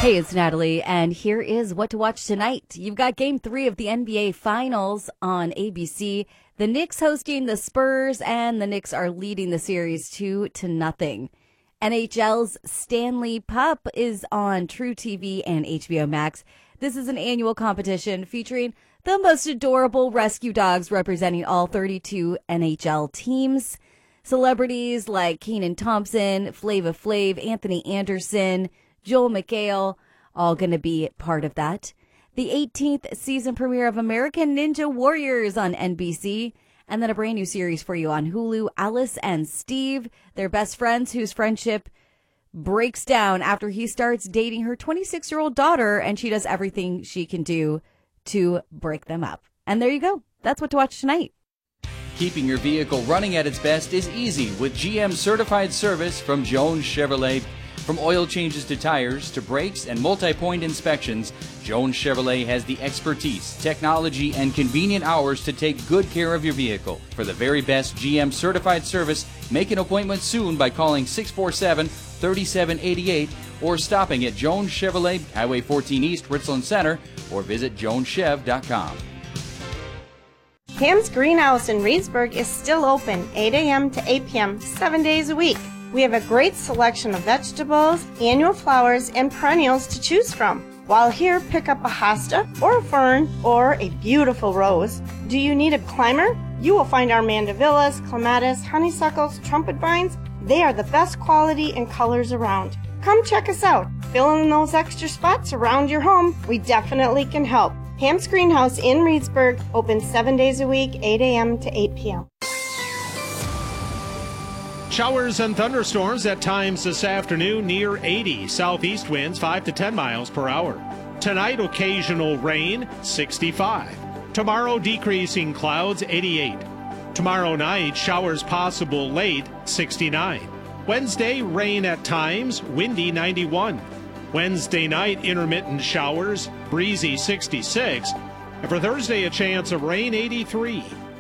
Hey, it's Natalie, and here is what to watch tonight. You've got Game 3 of the NBA Finals on ABC. The Knicks hosting the Spurs, and the Knicks are leading the series 2-0. NHL's Stanley Cup is on True TV and HBO Max. This is an annual competition featuring the most adorable rescue dogs representing all 32 NHL teams. Celebrities like Kenan Thompson, Flava Flav, Anthony Anderson, Joel McHale, all going to be part of that. The 18th season premiere of American Ninja Warriors on NBC. And then a brand new series for you on Hulu, Alice and Steve. They're best friends whose friendship breaks down after he starts dating her 26-year-old daughter, and she does everything she can do to break them up. And there you go. That's what to watch tonight. Keeping your vehicle running at its best is easy with GM certified service from Jones Chevrolet. From oil changes to tires to brakes and multi-point inspections, Jones Chevrolet has the expertise, technology, and convenient hours to take good care of your vehicle. For the very best GM certified service, make an appointment soon by calling 647-3788 or stopping at Jones Chevrolet, Highway 14 East, Richland Center, or visit joneschev.com. Ham's Greenhouse in Reedsburg is still open 8 a.m. to 8 p.m. 7 days a week. We have a great selection of vegetables, annual flowers, and perennials to choose from. While here, pick up a hosta or a fern or a beautiful rose. Do you need a climber? You will find our mandevillas, clematis, honeysuckles, trumpet vines. They are the best quality and colors around. Come check us out. Fill in those extra spots around your home. We definitely can help. Ham's Greenhouse in Reedsburg, open 7 days a week, 8 a.m. to 8 p.m. Showers and thunderstorms at times this afternoon near 80. Southeast winds 5 to 10 miles per hour. Tonight, occasional rain, 65. Tomorrow, decreasing clouds, 88. Tomorrow night, showers possible late, 69. Wednesday, rain at times, windy, 91. Wednesday night, intermittent showers, breezy, 66. And for Thursday, a chance of rain, 83.